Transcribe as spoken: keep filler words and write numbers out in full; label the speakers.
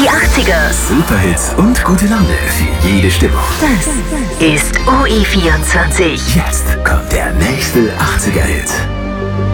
Speaker 1: Die achtziger.
Speaker 2: Superhits und gute Laune für jede Stimmung.
Speaker 1: Das ist O E vierundzwanzig.
Speaker 2: Jetzt kommt der nächste achtziger-Hit.